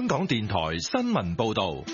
香港電台新聞報道。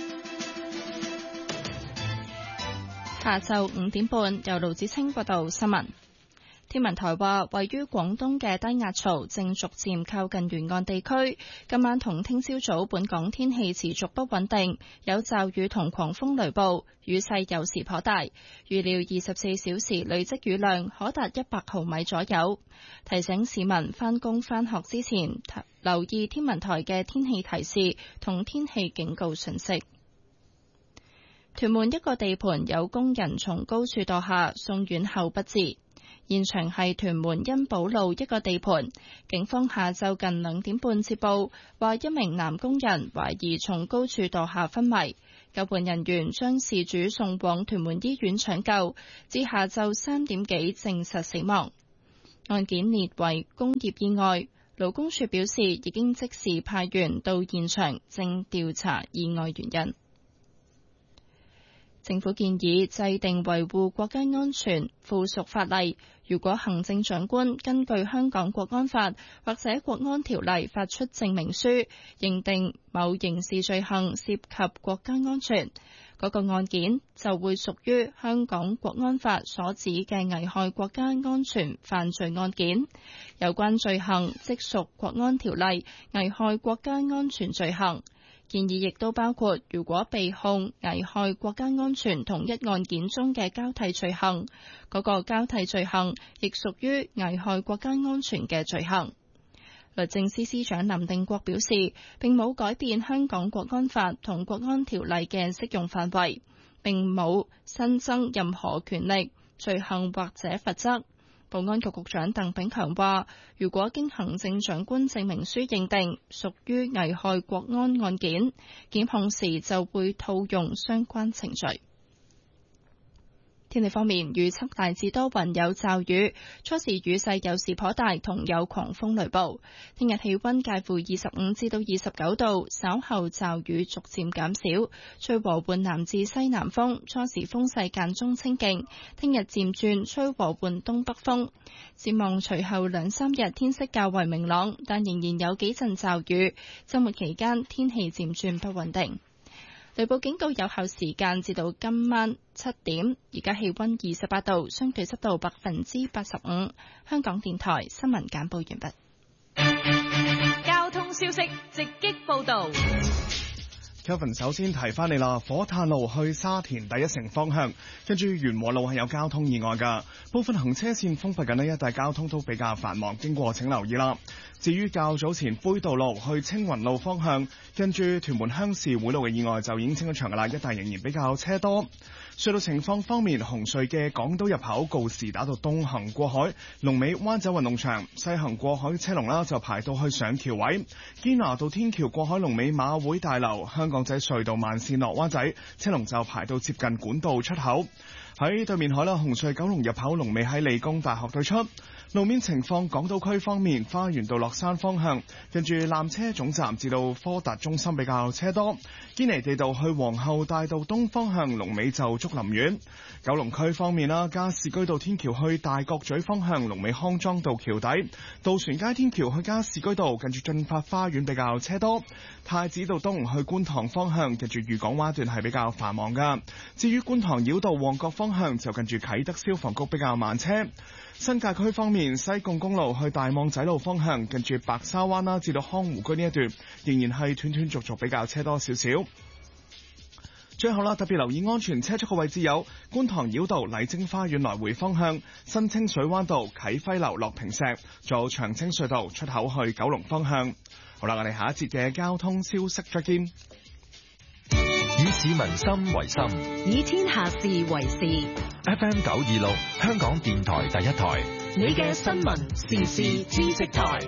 下晝5點半，由盧子清報道新聞。天文台話，位於廣東嘅低壓槽正逐漸靠近沿岸地區。今晚同聽朝早，本港天氣持續不穩定，有驟雨同狂風雷暴，雨勢有時頗大。預料24小時累積雨量可達100毫米左右。提醒市民返工返學之前，留意天文台嘅天氣提示同天氣警告訊息。屯門一個地盤有工人從高處墮下，送院後不治。現場係屯門恩寶路一個地盤，警方下晝近2點半接報，話一名男工人懷疑從高處墮下昏迷，救援人員將事主送往屯門醫院搶救，至下晝3點幾證實死亡。案件列為工業意外，勞工處表示已經即時派員到現場，正調查意外原因。政府建議制定維護國家安全附屬法例，如果行政長官根據香港國安法或者國安條例發出證明書，認定某刑事罪行涉及國家安全，嗰個案件就會屬於香港國安法所指嘅危害國家安全犯罪案件。有關罪行即屬國安條例危害國家安全罪行。建議亦都包括，如果被控危害國家安全同一案件中嘅交替罪行，嗰個交替罪行亦屬於危害國家安全嘅罪行。律政司司長林定國表示，並冇改變香港國安法同國安條例嘅適用範圍，並冇新增任何權力、罪行或者罰則。保安局局長鄧炳強話，如果經行政長官證明書認定屬於危害國安案件，檢控時就會套用相關程序。天氣方面，預測大致多雲有驟雨，初時雨勢有時頗大，同有狂風雷暴。聽日氣溫介乎25至到29度，稍後驟雨逐漸減少，吹和緩南至西南風，初時風勢間中清勁。聽日漸轉吹和緩東北風。展望隨後2-3日天色較為明朗，但仍然有幾陣驟雨。週末期間天氣漸轉不穩定。雷暴警告有效時間至到今晚7點，而家氣溫28度，相對濕度85%。香港電台新聞簡報完畢。 交通消息直擊報道。 Kevin 首先提翻你啦，火炭路去沙田第一城方向，跟住元和路係有交通意外噶，部分行車線封閉緊呢，一帶交通都比較繁忙，經過請留意啦。至於較早前杯渡路去青雲路方向，跟住屯門鄉事會路嘅意外就已經清咗場噶啦，一帶仍然比較車多。隧道情況方面，紅隧嘅港島入口告士打道東行過海，龍尾灣仔運動場；西行過海車龍啦就排到去上橋位。堅拿道天橋過海龍尾馬會大樓，香港仔隧道慢線落灣仔車龍就排到接近管道出口。喺對面海啦，紅隧九龍入口龍尾喺理工大學對出。路面情況，港島區方面，花園道落山方向，跟住纜車總站至到科達中心比較車多。堅尼地道去皇后大道東方向，龍尾就竹林苑。九龍區方面啦，加士居道天橋去大角咀方向，龍尾康莊道橋底。渡船街天橋去加士居道，近住駿發花園比較車多。太子道東去觀塘方向，近住漁港灣段係比較繁忙噶。至於觀塘繞道旺角方向，就近住啟德消防局比較慢車。新界區方面，西貢公路去大網仔路方向，近住白沙灣啦，至到康湖居呢一段，仍然係斷斷續續比較車多少少。最後啦，特別留意安全車速嘅位置有觀塘繞道麗晶花園來回方向、新清水灣道啟輝樓落坪石，仲有長青隧道出口去九龍方向。好啦，我哋下一節嘅交通消息再見。 以市民心為心， 以天下事為事。 FM 926，香港電台第一台， 你嘅新聞時事知識台。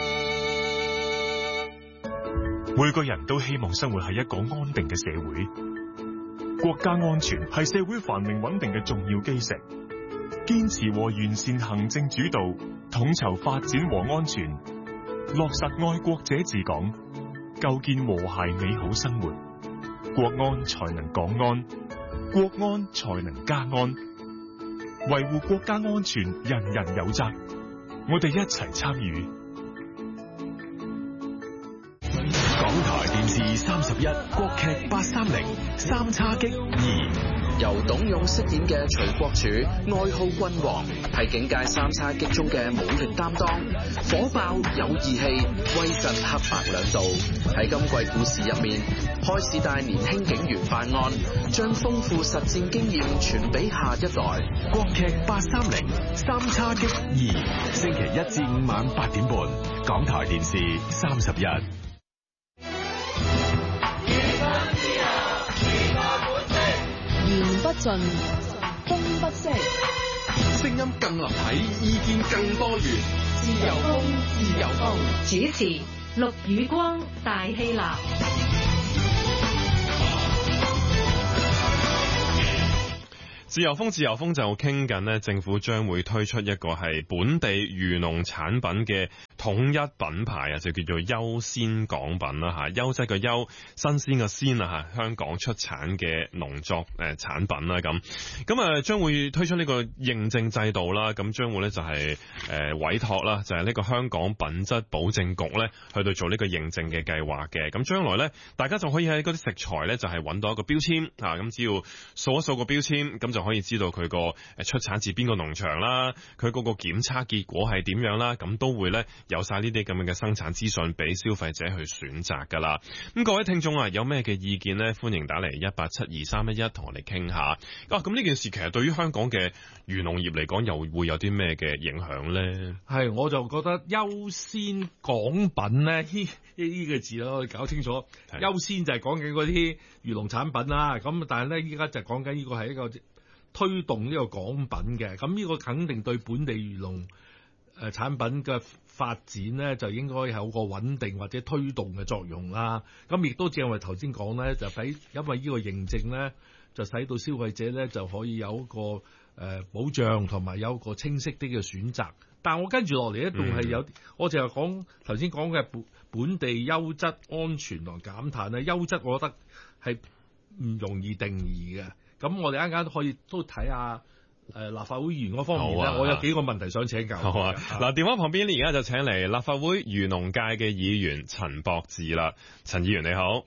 每個人都希望生活喺一個安定嘅社會，國家安全係社會繁榮穩定嘅重要基石。堅持和完善行政主導，統籌發展和安全，落實愛國者治港，構建和諧美好生活。國安才能港安，國安才能家安。維護國家安全，人人有責。我哋一齊參與。 港台電視 31國劇830三叉戟2。 由董勇飾演嘅徐國柱，愛好君王，係警界三叉戟中嘅武力擔當，火爆有義氣，威震黑白兩道。喺今季故事入面，開始帶年輕警員辦案，將豐富實戰經驗傳俾下一代。 國劇830三叉戟2，星期1至5晚8點半，港台電視31。 言不盡，風不息， 聲音更立體，意見更多元。 自由風，自由風。 主持陸宇光、大希臘。 自由風就傾緊呢，政府將會推出一個係本地漁農產品嘅統一品牌啊，就叫做優鮮港品啦嚇，優質嘅優，新鮮嘅鮮啊嚇，香港出產嘅農作產品啦咁啊，將會推出呢個認證制度啦，咁將會咧就係委託啦，就係呢個香港品質保證局咧去到做呢個認證嘅計劃嘅，咁將來咧大家就可以喺嗰啲食材咧就係揾到一個標籤啊，咁只要掃一掃個標籤，咁就可以知道佢個出產自邊個農場啦，佢嗰個檢測結果係點樣啦，咁都會咧有晒呢啲咁樣嘅生產資訊俾消費者去選擇噶啦。咁各位聽眾啊，有咩嘅意見呢？歡迎打嚟1872311同我哋傾下。咁呢件事其實對於香港嘅漁農業嚟講，又會有啲咩嘅影響呢？ 係，我就覺得優鮮港品咧呢個字咯，我哋搞清楚。優鮮就係講緊嗰啲漁農產品啦，咁但係咧依家就講緊呢個係一個推動呢個港品嘅，咁呢個肯定對本地漁農產品嘅發展咧，就應該有個穩定或者推動嘅作用啦。咁亦都正如頭先講咧，就俾因為呢個認證咧，就使到消費者咧就可以有一個保障同埋有一個清晰啲嘅選擇。但我跟住落嚟咧，仲係有我淨係講頭先講嘅本地優質、安全同減碳咧。優質我覺得係唔容易定義嘅。咁我哋啱啱都可以都睇下立法會議員嗰方面咧，我有幾個問題想請教。 好啊，嗱，電話旁邊而家就請嚟立法會漁農界嘅議員陳博志啦。陳議員你好。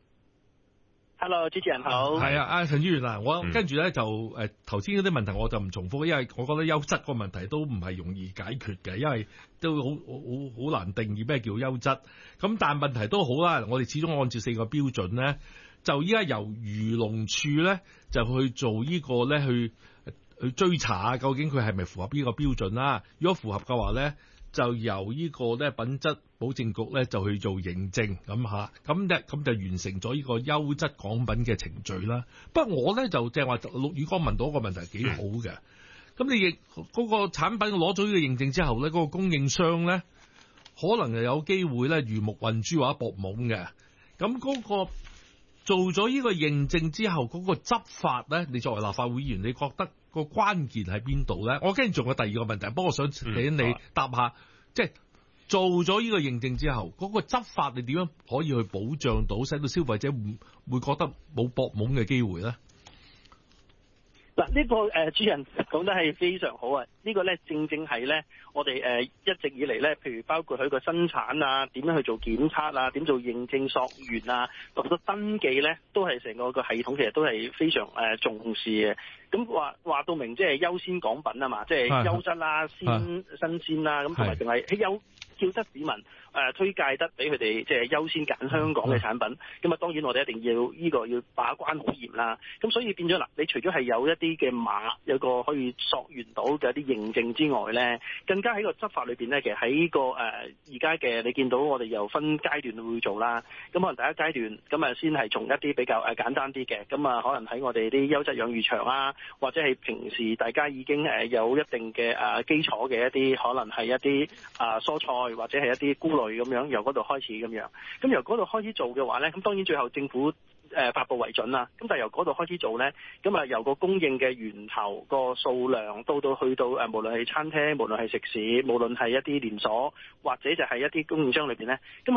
Hello， 主持人好。 係啊，陳議員啊，我跟住咧就頭先嗰啲問題我就唔重複，因為我覺得優質個問題都唔係容易解決嘅，因為都好難定義咩叫優質。咁但係問題都好啦，我哋始終按照4個標準咧。就依家由漁農處咧就去做呢個咧去追查下究竟佢係咪符合呢個標準啦。如果符合嘅話咧，就由呢個咧品質保證局咧就去做認證咁嚇，咁就完成咗呢個優質港品嘅程序啦。不過我咧就正話陸宇光問到一個問題幾好嘅，咁你亦嗰個產品攞咗呢個認證之後咧，嗰個供應商咧可能就有機會咧魚目混珠或者搏懵嘅，咁嗰個。做咗呢個認證之後，嗰個執法咧，你作為立法會議員，你覺得個關鍵喺邊度咧？我跟住仲有第二個問題，不過我想請你答下，即係做咗呢個認證之後，嗰個執法你點樣可以去保障到，使到消費者會覺得冇搏懵嘅機會咧？ 嗱，呢個主持人講得係非常好啊！呢個咧正係咧，我哋一直以嚟咧，譬如包括佢個生產啊，點樣去做檢測啊，點做認證溯源啊，或者登記咧，都係成個系統其實都係非常重視嘅。咁話到明，即係優鮮港品啊嘛，即係優質啦、新鮮啦，咁同埋仲係叫得市民推介得俾佢哋，即係優先揀香港嘅產品。咁啊，當然我哋一定要呢個要把關好嚴啦。咁所以變咗嗱，你除咗係有一啲嘅碼，有個可以溯源到嘅一啲認證之外咧，更加喺個執法裏邊咧，其實喺個而家嘅你見到我哋又分階段會做啦。咁可能第一階段咁啊，先係從一啲比較簡單啲嘅，咁啊可能喺我哋啲優質養魚場啊，或者係平時大家已經有一定嘅基礎嘅一啲，可能係一啲蔬菜或者係一啲菇類咁樣，由嗰度開始咁樣。咁由嗰度開始做嘅話咧，咁當然最後政府發布為準啦。咁但係由嗰度開始做咧，咁啊由個供應嘅源頭個數量到去到無論係餐廳，無論係食肆，無論係一啲連鎖或者就係一啲供應商裏邊咧，咁佢個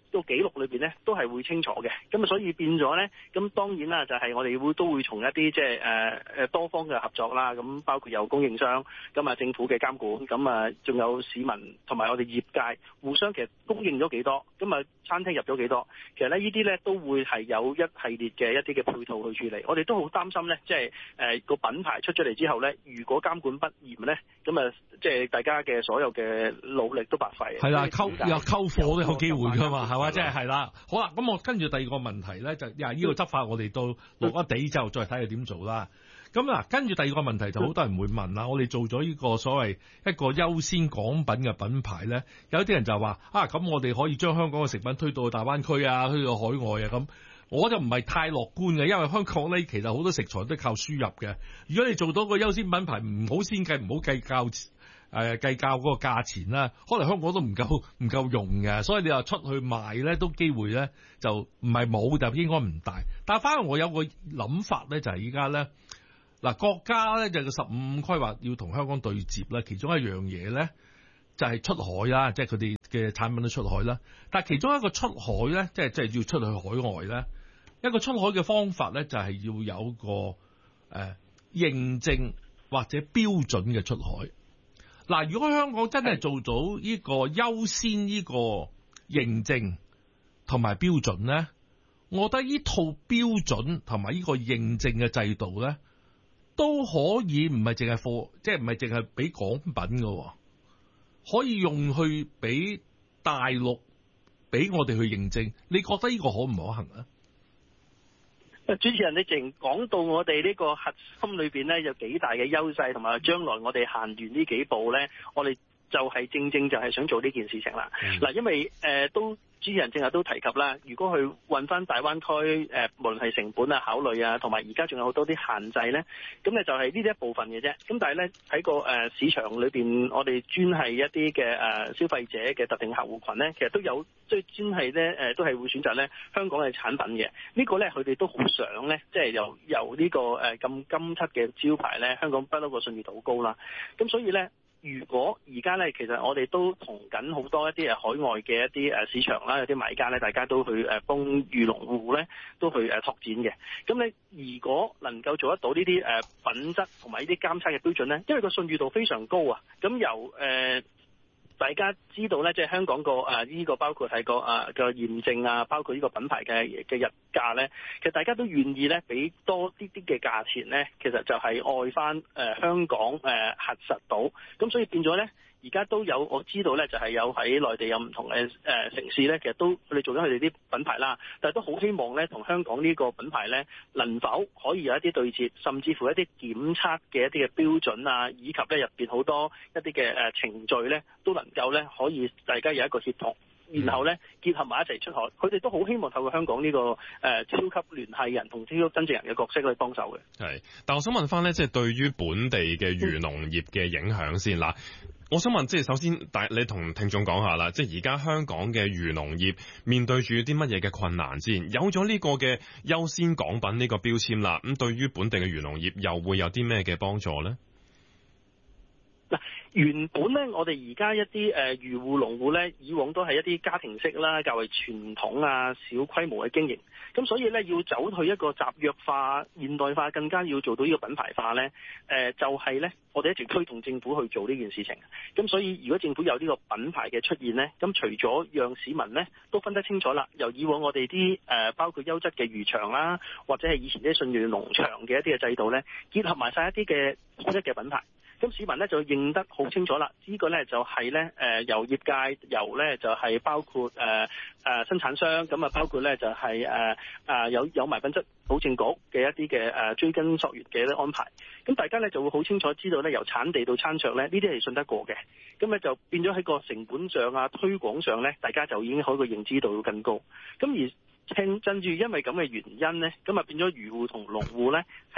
個記錄裏邊咧都係會清楚嘅，咁啊所以變咗咧，咁當然啦，就係我哋都會從一啲即係多方嘅合作啦，咁包括有供應商，咁啊政府嘅監管，咁啊仲有市民同埋我哋業界互相其實供應咗幾多，咁啊餐廳入咗幾多，其實咧呢啲咧都會係有一系列嘅一啲嘅配套去處理。我哋都好擔心咧，即係個品牌出咗嚟之後咧，如果監管不嚴咧，咁啊即係大家嘅所有嘅努力都白費。 係啦，溝貨都有機會㗎嘛，係嘛？即係啦。好啦，咁我跟住第二個問題咧，就呢個執法我哋到落咗地之後再睇佢點做啦。咁嗱，跟住第二個問題就好多人會問啦。我哋做咗呢個所謂一個優先港品嘅品牌咧，有啲人就話咁我哋可以將香港嘅食品推到大灣區啊，推到海外啊咁。我就唔係太樂觀嘅，因為香港咧其實好多食材都靠輸入嘅。如果你做到個優先品牌，唔好先計，唔好計較嗰個價錢啦，可能香港都唔夠用嘅，所以你話出去賣咧，都機會咧就唔係冇，就應該唔大。但係反而我有個諗法咧，就係依家咧嗱，國家咧就個15規劃要同香港對接啦，其中一樣嘢咧就係出海啦，即係佢哋嘅產品都出海啦。但係其中一個出海咧，即係要出去海外咧，一個出海嘅方法咧，就係要有個認證或者標準嘅出海。嗱，如果香港真係做到呢個優先呢個認證同埋標準咧，我覺得呢套標準同埋呢個認證嘅制度咧，都可以唔係淨係貨，即係唔係淨係俾港品嘅，可以用去俾大陸俾我哋去認證。你覺得呢個可唔可行啊？ 主持人，你淨講到我哋呢個核心裏邊咧有幾大嘅優勢，同埋將來我哋行完呢幾步咧，我哋就係正就係想做呢件事情啦。嗱，因為都主持人正話都提及啦，如果去揾翻大灣區無論係成本啊、考慮啊，同埋而家仲有好多啲限制咧，咁咧就係呢啲一部分嘅啫。咁但係咧喺個市場裏邊，我哋專係一啲嘅消費者嘅特定客戶群咧，其實都有即係專係咧都係會選擇咧香港嘅產品嘅。呢個咧佢哋都好想咧，即係由呢個咁金漆嘅招牌咧，香港不嬲個信譽度好高啦。咁所以咧，如果而家咧，其實我哋都同緊好多一啲海外嘅一啲市場啦，有啲買家咧，大家都去幫漁農戶咧，都去拓展嘅。咁你如果能夠做得到呢啲品質同埋呢啲監測嘅標準咧，因為個信譽度非常高啊，咁由大家知道咧，即係香港個呢個包括係個嘅驗證啊，包括呢個品牌嘅日價咧，其實大家都願意咧俾多啲嘅價錢咧，其實就係愛翻香港核實到，咁所以變咗咧。而家都有我知道咧，就係有喺內地有唔同嘅城市咧，其實都佢哋做緊佢哋啲品牌啦，但係都好希望咧，同香港呢個品牌咧，能否可以有一啲對接，甚至乎一啲檢測嘅一啲嘅標準啊，以及咧入邊好多一啲嘅程序咧，都能夠咧可以大家有一個協同。然後咧結合埋一齊出海，佢哋都好希望透過香港呢個超級聯繫人同超級真正人嘅角色去幫手嘅。 係，但我想問翻咧，即係對於本地嘅漁農業嘅影響先嗱。我想問，即係首先，你同聽眾講下啦，即係而家香港嘅漁農業面對住啲乜嘢嘅困難先？有咗呢個嘅優先港品呢個標籤啦，咁對於本地嘅漁農業又會有啲咩嘅幫助咧？ 嗱，原本咧，我哋而家一啲漁戶農戶咧，以往都係一啲家庭式啦，較為傳統啊，小規模嘅經營。咁所以咧，要走去一個集約化、現代化，更加要做到呢個品牌化咧。就係咧，我哋一直推動政府去做呢件事情。咁所以，如果政府有呢個品牌嘅出現咧，咁除咗讓市民咧都分得清楚啦，由以往我哋啲包括優質嘅漁場啦，或者係以前啲信譽農場嘅一啲嘅制度咧，結合埋晒一啲嘅統一嘅品牌。咁市民咧就認得好清楚啦，呢個咧就係咧由業界由咧就係包括生產商，咁啊包括咧就係有埋品質保證局嘅一啲嘅追根溯源嘅安排。咁大家咧就會好清楚知道咧，由產地到餐桌咧呢啲係信得過嘅。咁咧就變咗喺個成本上啊、推廣上咧，大家就已經可以個認知度更高。咁而正住因為咁嘅原因咧，咁啊變咗漁戶同農戶咧喺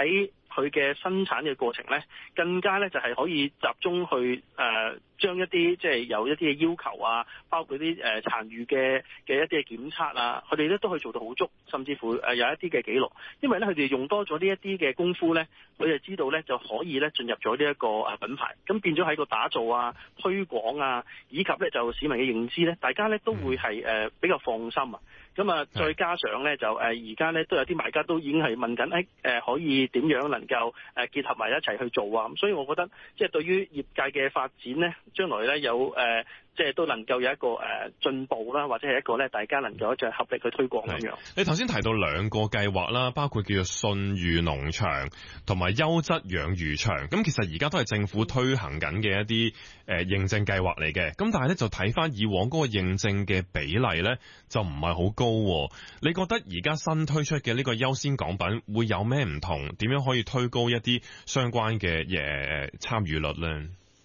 佢嘅生產嘅過程咧，更加咧就係可以集中去將一啲即係有一啲嘅要求啊，包括啲殘餘嘅一啲嘅檢測啊，佢哋咧都可以做到好足，甚至乎有一啲嘅記錄。因為咧佢哋用多咗呢一啲嘅功夫咧，佢哋知道咧就可以咧進入咗呢一個品牌，咁變咗喺個打造啊、推廣啊，以及咧就市民嘅認知咧，大家咧都會係比較放心啊。咁啊，再加上咧就而家咧都有啲買家都已經係問緊可以點樣能夠結合埋一齊去做啊。咁所以我覺得即係對於業界嘅發展咧，將來咧有即係都能夠有一個進步啦，或者係一個咧大家能夠一齊合力去推廣咁樣。 你頭先提到兩個計劃啦，包括叫做信譽農場同埋優質養魚場。咁其實而家都係政府推行緊嘅一啲認證計劃嚟嘅。咁但係咧就睇翻以往嗰個認證嘅比例咧就唔係好高。你覺得而家新推出嘅呢個優先港品會有咩唔同？點樣可以推高一啲相關嘅參與率咧？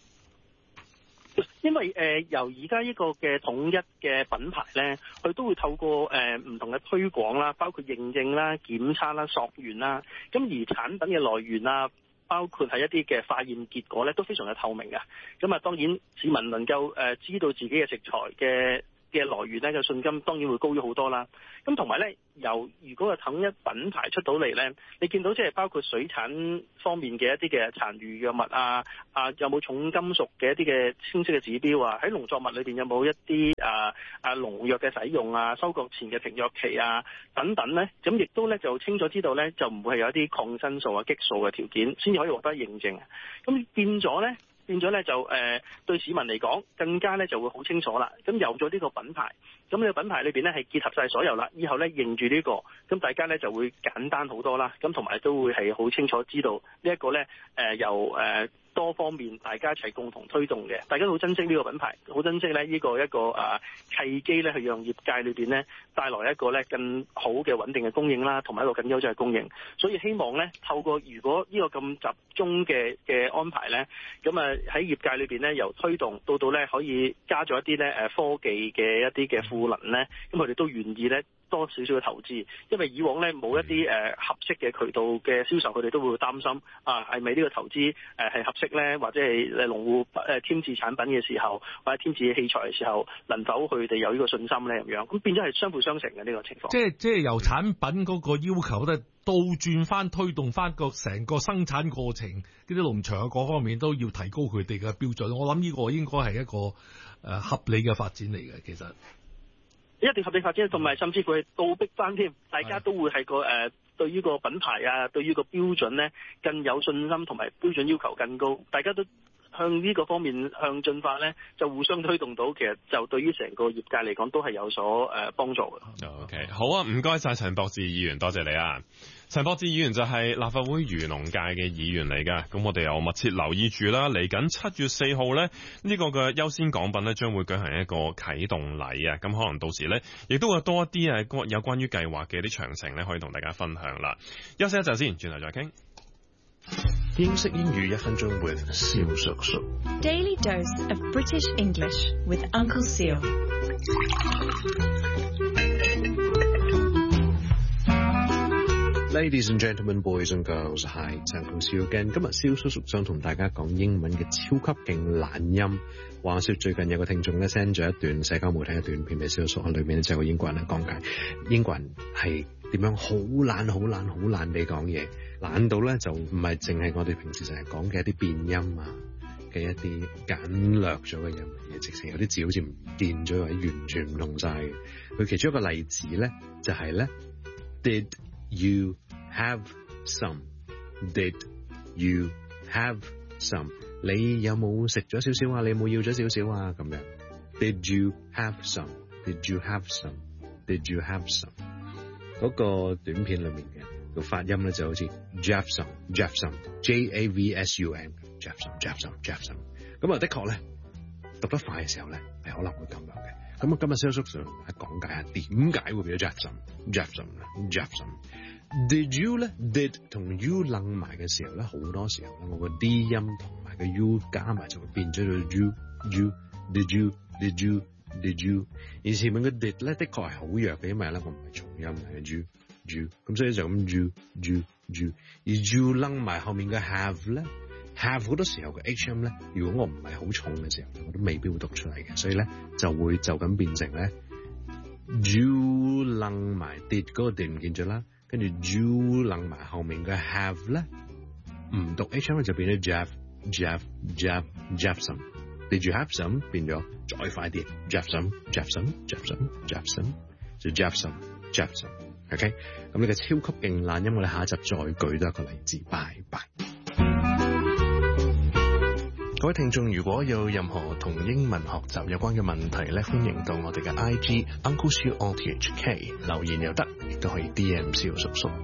因為由而家呢個嘅統一嘅品牌咧，佢都會透過唔同嘅推廣啦，包括認證啦、檢測啦、溯源啦，咁而產品嘅來源啊，包括係一啲嘅化驗結果咧，都非常嘅透明嘅。咁啊，當然市民能夠知道自己嘅食材嘅來源咧嘅信心當然會高咗好多啦。咁同埋咧，如果個統一品牌出到嚟咧，你見到即係包括水產方面嘅一啲嘅殘餘藥物啊，有冇重金屬嘅一啲嘅清晰嘅指標啊？喺農作物裏邊有冇一啲農藥嘅使用啊？收割前嘅停藥期啊等等咧，咁亦都咧就清楚知道咧，就唔會係有一啲抗生素啊、激素嘅條件先至可以獲得認證。咁變咗咧就對市民嚟講更加咧就會好清楚啦。咁有咗呢個品牌，咁呢個品牌裏邊咧係結合晒所有啦。以後咧認住呢個，咁大家咧就會簡單好多啦。咁同埋都會係好清楚知道呢一個咧由多方面大家一齊共同推動嘅，大家都好珍惜呢個品牌，好珍惜咧呢個一個契機咧，去讓業界裏邊咧帶來一個咧更好嘅穩定嘅供應啦，同埋一個更優質嘅供應。所以希望咧透過如果呢個咁集中嘅安排咧，咁喺業界裏邊咧由推動到咧可以加咗一啲咧科技嘅一啲嘅賦能咧，咁佢哋都願意咧多少少嘅投資，因為以往咧冇一啲合適嘅渠道嘅銷售，佢哋都會擔心係咪呢個投資係合適咧，或者係農戶添置產品嘅時候，或者添置器材嘅時候，能否佢哋有呢個信心咧咁樣？咁變咗係相輔相成嘅呢個情況。 即係由產品嗰個要求咧，倒轉翻推動翻個成個生產過程，呢啲農場嘅各方面都要提高佢哋嘅標準。我諗呢個應該係一個合理嘅發展嚟嘅，其實。 一定合理發展，同埋甚至乎係倒逼翻添，大家都會係個對於個品牌啊，對於個標準咧更有信心，同埋標準要求更高，大家都向呢個方面向進發咧，就互相推動到，其實就對於成個業界嚟講都係有所幫助嘅。 OK， 好啊，唔該晒陳博志議員，多謝你啊。陳博志議員就係立法會漁農界嘅議員嚟㗎，咁我哋又密切留意住啦。嚟緊7月4號呢，呢個嘅優先港品呢將會舉行一個啟動禮啊，咁可能到時呢，亦都會多一啲有關於計劃嘅啲詳情呢，可以同大家分享啦。休息一陣先，轉頭再傾。 英式英語1分鐘 with 蕭叔叔。 Daily dose of British English with Uncle Seal。 Ladies and gentlemen, boys and girls， 係陳同蕭嘅。今日蕭叔叔想同大家講英文嘅超級勁懶音。話說最近有個聽眾咧 send 咗一段社交媒體嘅短片俾蕭叔，喺裏面就有個英國人咧講解英國人係點樣好懶地講嘢，懶到咧就唔係淨係我哋平時成日講嘅一啲變音啊嘅一啲簡略咗嘅音嘢，直情有啲字好似唔見咗或者完全唔同晒嘅。佢其中一個例子咧就係咧 Did you have some? Did you have some? 你有冇食咗少少啊？你有冇要咗少少啊？咁樣 Did you have some? Did you have some? Did you have some? 嗰個短片裏面嘅個發音咧就好似 Jefferson Javsum Jefferson 咁啊，的確咧讀得快嘅時候咧係可能會咁樣嘅。咁啊，今日蕭叔想係講解下點解會變咗 Jefferson。Did you 咧 did 同 you 楞埋嘅時候咧，好多時候咧我個 D 音同埋個 U 加埋就會變咗做 you Did you 而前面嘅 did 咧的確係好弱嘅，因為咧我唔係重音嚟嘅 you 咁所以就咁 you 而 you 楞埋後面嘅 have 咧 ，have 好多時候嘅 HM 咧，如果我唔係好重嘅時候，我都未必會讀出嚟嘅，所以咧就會就咁變成咧 you 楞埋 did 嗰個 did 唔見咗啦，跟住 you 楞埋後面嘅 have 咧，唔讀 HM 就變咗 Jeff some。Did you have some 變咗再快啲 Jeff some就 Jeff some。OK， 咁呢個超級勁懶音，我哋下一集再舉多一個例子。拜拜。各位聽眾，如果有任何同英文學習有關嘅問題咧，歡迎到我哋嘅 IG Uncle Siu RTHK 留言又得，亦都可以 DM 蕭叔叔。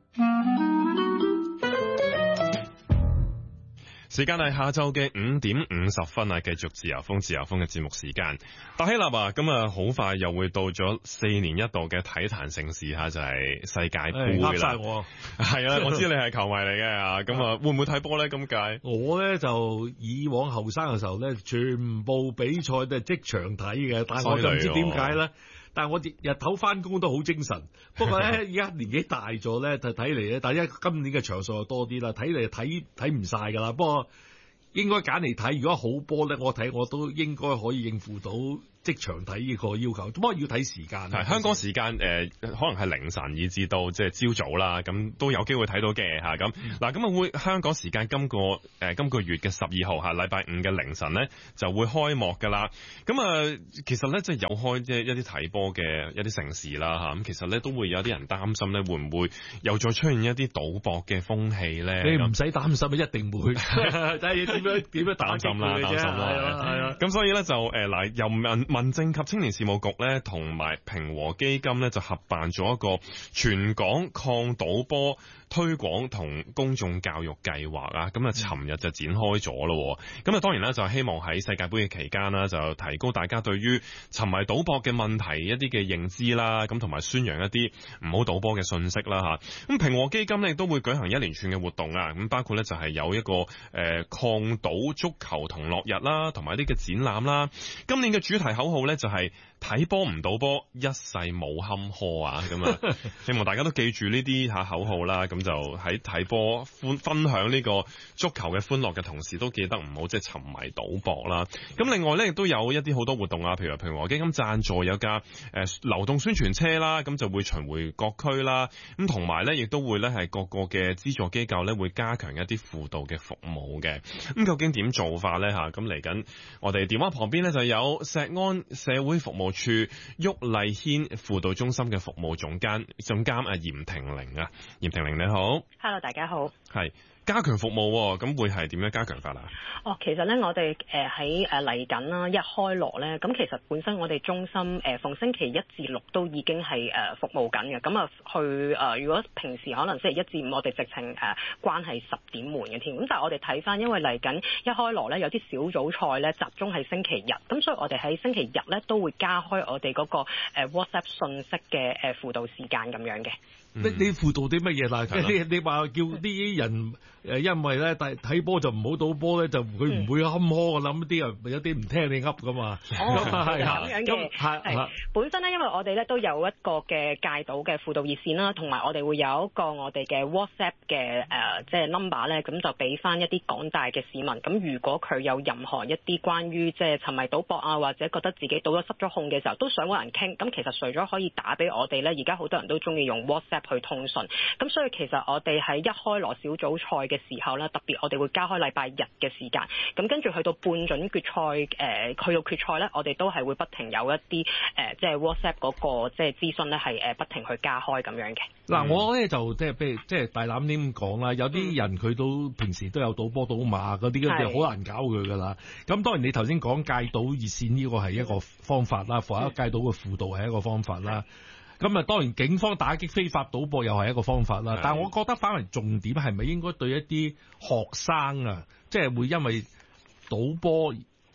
時間係下晝嘅5點50分啊！繼續自由風嘅節目時間。大希臘啊，咁啊好快又會到咗4年一度嘅體壇盛事嚇，就係世界盃啦。 曬我係啊，我知你係球迷嚟嘅啊，咁啊會唔會睇波咧？今屆我咧就以往後生嘅時候咧，全部比賽都係即場睇嘅，但係我就唔知點解咧。但係我日頭翻工都好精神，不過咧而家年紀大咗咧，就睇嚟咧，但係今年嘅場數又多啲啦，睇嚟睇唔晒㗎啦。不過應該揀嚟睇，如果好波咧，我睇我都應該可以應付到即場睇呢個要求，不過要睇時間。係香港時間可能係凌晨以至到即係朝早啦，咁都有機會睇到嘅嚇。咁嗱，咁啊會香港時間今個月嘅12號禮拜5嘅凌晨咧就會開幕㗎啦。咁啊其實咧即係有開即係一啲睇波嘅一啲盛事啦嚇。咁其實咧都會有啲人擔心咧，會唔會又再出現一啲賭博嘅風氣咧？ 你唔使擔心，一定會。但係點樣擔心啦？係啊。咁所以咧就嗱又民政及青年事務局咧，同埋平和基金咧，就合辦咗一個全港抗賭波推廣同公眾教育計劃啊！咁啊，尋日就展開咗咯。咁啊，當然啦，就希望喺世界盃嘅期間啦，就提高大家對於沉迷賭博嘅問題一啲嘅認知啦，咁同埋宣揚一啲唔好賭波嘅信息啦嚇。咁平和基金咧亦都會舉行一連串嘅活動啊！咁包括咧就係有一個抗賭足球同樂日啦，同埋一啲嘅展覽啦。今年嘅主題口號咧就係睇波唔賭波，一世冇坎坷啊！咁啊，希望大家都記住呢啲下口號啦。咁就喺睇波分享呢個足球嘅歡樂嘅同時，都記得唔好即係沉迷賭博啦。咁另外咧，亦都有一啲好多活動啊，譬如話平和基金贊助有架流動宣傳車啦，咁就會巡迴各區啦。咁同埋咧，亦都會咧係各個嘅資助機構咧會加強一啲輔導嘅服務嘅。咁究竟點做法咧嚇？咁嚟緊我哋電話旁邊咧就有石安社會服務處郁麗軒輔導中心嘅服務總監嚴婷玲啊，嚴婷玲你好。 Hello， 大家好。 係加強服務，咁會係點樣加強法啊？ 其實咧，我哋喺嚟緊啦，一開鑼咧，咁其實本身我哋中心逢星期1至6都已經係服務緊嘅。咁啊如果平時可能星期1至5我哋直情關係10點門嘅添。咁但係我哋睇翻，因為嚟緊一開鑼咧，有啲小組賽咧集中係星期日，咁所以我哋喺星期日咧都會加開我哋嗰個WhatsApp 信息嘅輔導時間咁樣嘅。 你輔導啲乜嘢啦？你話叫啲人因為咧睇波就唔好賭波咧，就佢唔會坎坷㗎啦。咁啲人有啲唔聽你噏㗎嘛。 係咁樣嘅。係本身咧，因為我哋咧都有一個嘅戒賭嘅輔導熱線啦，同埋我哋會有一個我哋嘅 WhatsApp 嘅即係 number 咧，咁就俾翻一啲廣大嘅市民。咁如果佢有任何一啲關於即係沉迷賭博啊，或者覺得自己賭咗失咗控嘅時候，都想揾人傾。咁其實除咗可以打俾我哋咧，而家好多人都中意用 WhatsApp去通訊，咁所以其實我哋喺一開鑼小組賽嘅時候咧，特別我哋會加開禮拜日嘅時間，咁跟住去到半準決賽去到決賽咧，我哋都係會不停有一啲即係 WhatsApp 嗰個即係資訊咧係不停去加開咁樣嘅。 嗱，我咧就即係大膽啲咁講啦，有啲人佢都平時都有賭波賭馬嗰啲，好難搞佢噶啦。咁當然你頭先講戒賭熱線呢個係一個方法啦，或者戒賭嘅輔導係一個方法啦。咁啊，當然警方打擊非法賭博又係一個方法啦。但係我覺得反為重點係咪應該對一啲學生啊，即係會因為賭波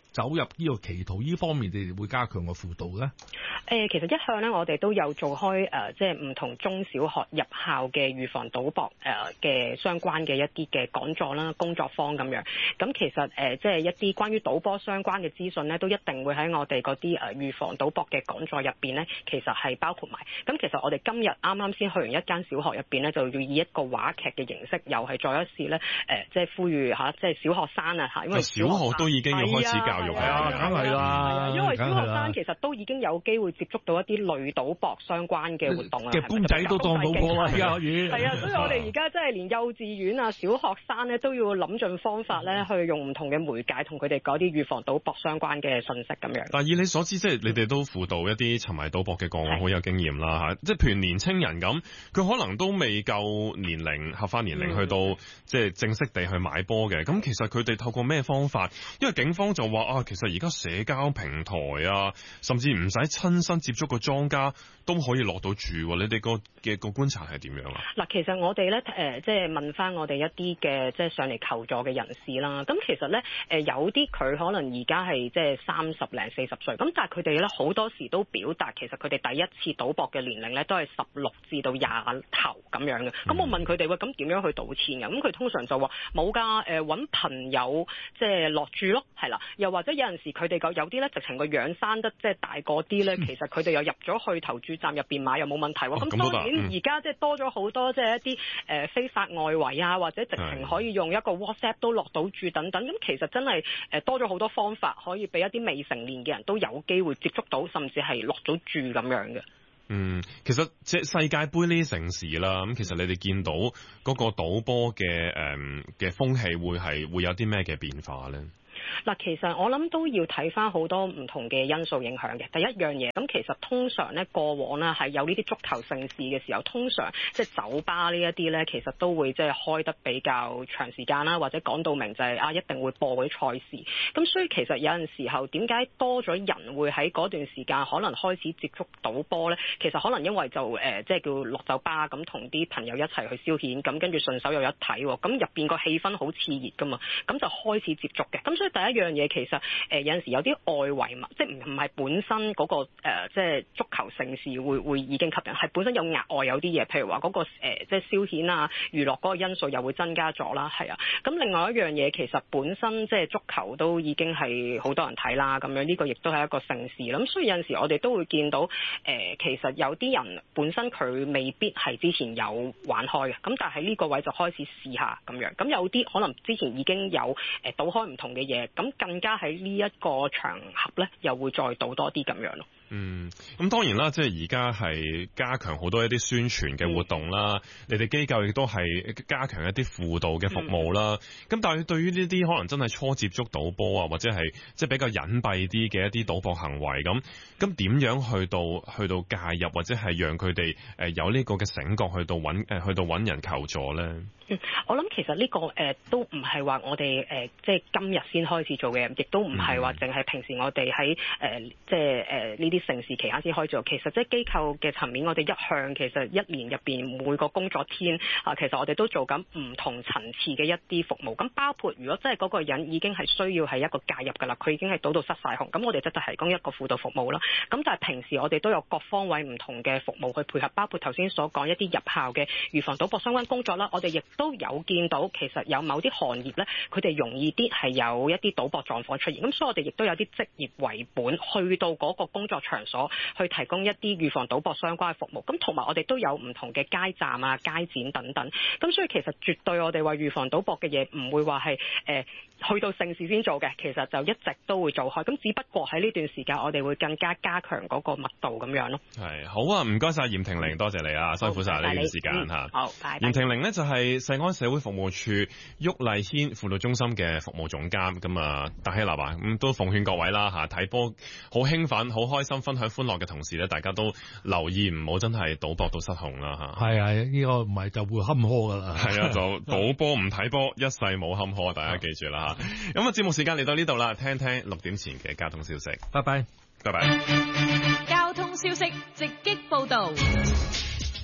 走入呢個歧途呢方面，你哋會加強個輔導咧？ 其實一向咧，我哋都有做開即係唔同中小學入校嘅預防賭博嘅相關嘅一啲嘅講座啦、工作坊咁樣。咁其實即係一啲關於賭波相關嘅資訊咧，都一定會喺我哋嗰啲預防賭博嘅講座入邊咧，其實係包括埋。咁其實我哋今日啱啱先去完一間小學入邊咧，就要以一個話劇嘅形式，又係再一次咧即係呼籲嚇，即係小學生啊嚇，因為小學都已經要開始教育啊，梗係啦， 因為小學生其實都已經有機會接觸到一啲類賭博相關嘅活動啦， 嘅公仔都當賭博啦，而家可以。 係啊，所以我哋而家真係連幼稚園啊、小學生咧都要諗盡方法咧，去用唔同嘅媒介同佢哋講啲預防賭博相關嘅信息咁樣。 但以你所知，即係你哋都輔導一啲沉迷賭博嘅個案，好有經驗啦嚇。即係譬如年青人咁，佢可能都未夠年齡合法年齡去到即係正式地去買波嘅。咁其實佢哋透過咩方法？因為警方就話啊，其實而家社交平台啊，甚至唔使親身接觸個莊家都可以落到住。你哋個觀察係點樣啊？ 嗱，其實我哋咧即係問翻我哋一啲嘅即係上嚟求助嘅人士啦。咁其實咧有啲佢可能而家係即係30零40歲，咁但係佢哋咧好多時都表達其實佢哋第一次賭博嘅年齡咧都係16至到20頭咁樣嘅。咁我問佢哋喂，咁點樣去賭錢嘅？咁佢通常就話冇㗎，揾朋友即係落注咯，係啦。又或者有陣時佢哋有啲咧直情個樣生得即係大個啲咧，其實佢哋又入咗去投注站入邊買又冇問題喎。咁當然而家即係多咗好多即係一啲非法外圍啊，或者直情可以用一個 WhatsApp 都落到注等等。咁其實真係多咗好多方法，可以俾一啲未成年嘅人都有機會接觸到，甚至係落到注咁樣嘅。 其實即係世界盃呢啲盛事啦，咁其實你哋見到嗰個賭波嘅風氣會有啲咩嘅變化咧？ 嗱，其實我諗都要睇翻好多唔同嘅因素影響嘅。第一樣嘢，咁其實通常咧過往咧係有呢啲足球盛事嘅時候，通常即係酒吧呢一啲咧，其實都會即係開得比較長時間啦，或者講到明就係一定會播嗰啲賽事。咁所以其實有陣時候點解多咗人會喺嗰段時間可能開始接觸賭波咧？其實可能因為就即係叫落酒吧咁，同啲朋友一齊去消遣，咁跟住順手又一睇喎，咁入邊個氣氛好熾熱噶嘛，咁就開始接觸嘅。咁所以第一樣嘢其實有陣時有啲外圍嘛，即係唔係本身嗰個即係足球盛事會已經吸引，係本身有額外有啲嘢，譬如話嗰個即係消遣啊、娛樂嗰個因素又會增加咗啦，係啊。咁另外一樣嘢其實本身即係足球都已經係好多人睇啦，咁樣呢個亦都係一個盛事啦。咁所以有陣時我哋都會見到其實有啲人本身佢未必係之前有玩開嘅，咁但係呢個位就開始試下咁樣。咁有啲可能之前已經有賭開唔同嘅嘢，咁更加喺呢一個場合咧，又會再賭多啲咁樣咯。 咁當然啦，即係而家係加強好多一啲宣傳嘅活動啦，你哋機構亦都係加強一啲輔導嘅服務啦。咁但係對於呢啲可能真係初接觸賭波啊，或者係即係比較隱蔽啲嘅一啲賭博行為咁點樣去到介入，或者係讓佢哋有呢個嘅醒覺去到揾人求助咧？ 我諗其實呢個都唔係話我哋即係今日先開始做嘅，亦都唔係話淨係平時我哋喺即係呢啲盛事期間先開始做。其實即係機構嘅層面，我哋一向其實一年入邊每個工作天其實我哋都做緊唔同層次嘅一啲服務。咁包括如果真係嗰個人已經係需要係一個介入㗎啦，佢已經係賭到失晒控，咁我哋就提供一個輔導服務啦。咁但係平時我哋都有各方位唔同嘅服務去配合，包括頭先所講一啲入校嘅預防賭博相關工作啦。我哋亦都有見到其實有某啲行業咧，佢哋容易啲係有一啲賭博狀況出現，咁所以我哋亦都有啲職業為本去到嗰個工作場所去提供一啲預防賭博相關嘅服務，咁同埋我哋都有唔同嘅街站啊、街展等等，咁所以其實絕對我哋話預防賭博嘅嘢唔會話係去到盛事先做嘅，其實就一直都會做開，咁只不過喺呢段時間我哋會更加加強嗰個密度咁樣咯。 係好啊，唔該晒嚴婷玲，多謝你啊，辛苦晒呢段時間嚇。 好，拜拜。 嚴婷玲呢就係世安社會服務處郁麗軒輔導中心嘅服務總監，咁啊大希立啊，咁都奉勸各位啦嚇，睇波好興奮、好開心、分享歡樂嘅同時咧，大家都留意唔好真係賭博到失控啦嚇。 係啊，呢個唔係就會坎坷噶啦。 係啊，就賭波唔睇波，一世冇坎坷，大家記住啦嚇。咁啊，節目時間嚟到呢度啦，聽聽6點前嘅交通消息。 拜拜， 拜拜。 交通消息直擊報導。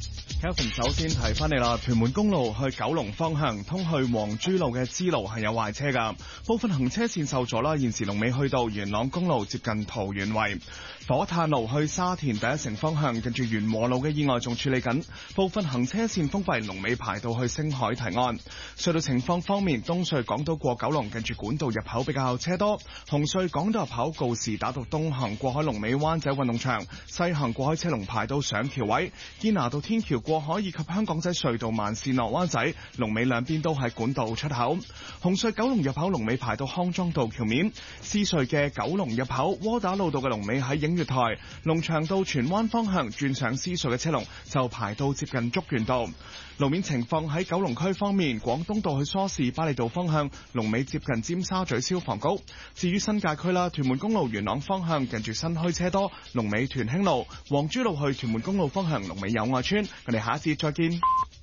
Kelvin 首先提翻你啦，屯門公路去九龍方向通去黃珠路嘅支路係有壞車噶，部分行車線受阻啦。現時龍尾去到元朗公路接近桃園圍，火炭路去沙田第一城方向近住元和路嘅意外仲處理緊，部分行車線封閉，龍尾排到去星海堤岸。隧道情況方面，東隧港島過九龍近住管道入口比較車多，紅隧港島入口告士打道東行過海龍尾灣仔運動場，西行過海車龍排到上橋位，堅拿道天橋過海以及香港仔隧道慢線落灣仔，龍尾兩邊都係管道出口。紅隧九龍入口龍尾排到康莊道橋面，獅隧嘅九龍入口窩打老道嘅龍尾喺映月台，龍翔道荃灣方向轉上獅隧嘅車龍就排到接近竹園道。路面情況喺九龍區方面，廣東道去梳士巴利道方向龍尾接近尖沙咀消防局。至於新界區啦，屯門公路元朗方向近住新墟車多，龍尾屯興路，黃珠路去屯門公路方向龍尾友愛村。我哋下一節再見。